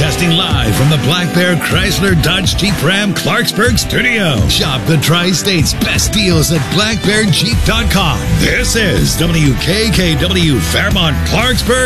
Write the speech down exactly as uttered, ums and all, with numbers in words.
Broadcasting live from the Black Bear Chrysler Dodge Jeep Ram Clarksburg studio. Shop the Tri-State's best deals at black bear jeep dot com. This is W K K W Fairmont Clarksburg.